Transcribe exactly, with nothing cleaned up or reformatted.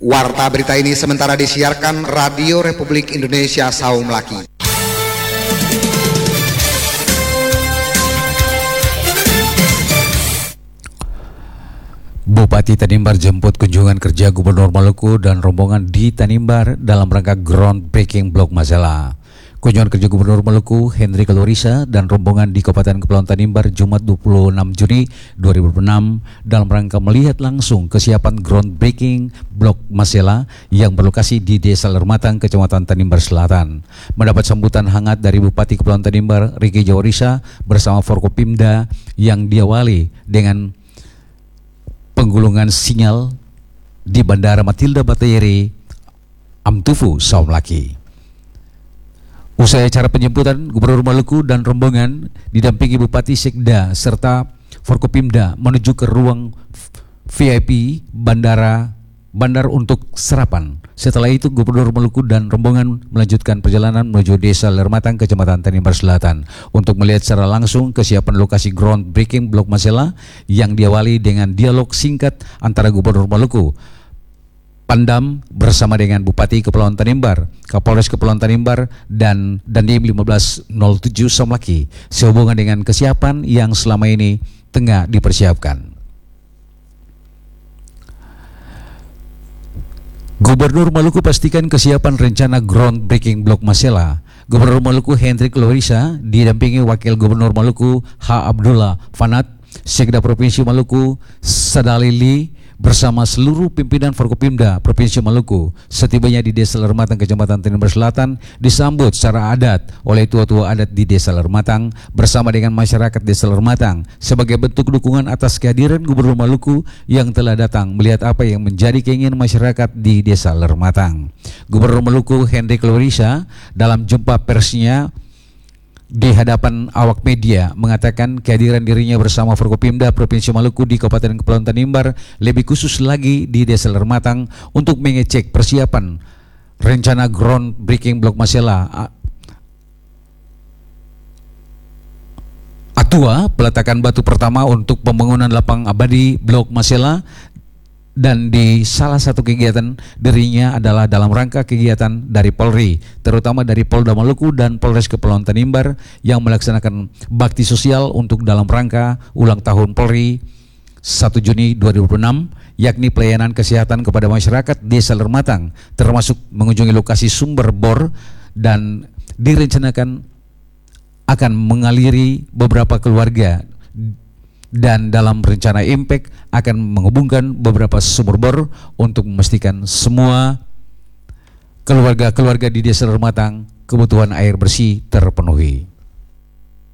Warta berita ini sementara disiarkan Radio Republik Indonesia Saum Laki. Bupati Tanimbar jemput kunjungan kerja Gubernur Maluku dan rombongan di Tanimbar dalam rangka groundbreaking Blok Masela. Kunjungan kerja Gubernur Maluku Henry Kalorisa dan rombongan di Kabupaten Kepulauan Tanimbar Jumat dua puluh enam Juni dua ribu enam dalam rangka melihat langsung kesiapan groundbreaking Blok Masela yang berlokasi di Desa Lermatang, Kecamatan Tanimbar Selatan. Mendapat sambutan hangat dari Bupati Kepulauan Tanimbar Riki Jawarisa bersama Forkopimda yang diawali dengan penggulungan sinyal di Bandara Matilda Batayeri, Amtufu, Saum Laki. Usai acara penjemputan, Gubernur Maluku dan rombongan didampingi Bupati Sekda serta Forkopimda menuju ke ruang V I P bandara bandar untuk sarapan. Setelah itu Gubernur Maluku dan rombongan melanjutkan perjalanan menuju Desa Lermatang, Kecamatan Tanimbar Selatan untuk melihat secara langsung kesiapan lokasi groundbreaking Blok Masela yang diawali dengan dialog singkat antara Gubernur Maluku Pandam bersama dengan Bupati Kepulauan Tanimbar, Kapolres Kepulauan Tanimbar, dan Dandim lima belas nol tujuh Saum Laki sehubungan dengan kesiapan yang selama ini tengah dipersiapkan. Gubernur Maluku pastikan kesiapan rencana groundbreaking Blok Masela. Gubernur Maluku Henry Kalorisa didampingi Wakil Gubernur Maluku H. Abdullah Fanat, Sekda Provinsi Maluku Sadalili bersama seluruh pimpinan Forkopimda Provinsi Maluku. Setibanya di Desa Lermatang, Kecamatan Tanimbar Selatan, disambut secara adat oleh tua-tua adat di Desa Lermatang bersama dengan masyarakat Desa Lermatang sebagai bentuk dukungan atas kehadiran Gubernur Maluku yang telah datang melihat apa yang menjadi keinginan masyarakat di Desa Lermatang. Gubernur Maluku Henry Kalorisa dalam jumpa persnya di hadapan awak media mengatakan kehadiran dirinya bersama Forkopimda Provinsi Maluku di Kabupaten Kepulauan Tanimbar, lebih khusus lagi di Desa Lermatang, untuk mengecek persiapan rencana groundbreaking Blok Masela. Atua peletakan batu pertama untuk pembangunan lapang abadi Blok Masela, dan di salah satu kegiatan dirinya adalah dalam rangka kegiatan dari Polri, terutama dari Polda Maluku dan Polres Kepulauan Tanimbar yang melaksanakan bakti sosial untuk dalam rangka ulang tahun Polri satu Juni dua ribu enam, yakni pelayanan kesehatan kepada masyarakat Desa Lermatang, termasuk mengunjungi lokasi sumber bor dan direncanakan akan mengaliri beberapa keluarga, dan dalam rencana impact akan menghubungkan beberapa sumber bor untuk memastikan semua keluarga-keluarga di Desa Lermatang kebutuhan air bersih terpenuhi.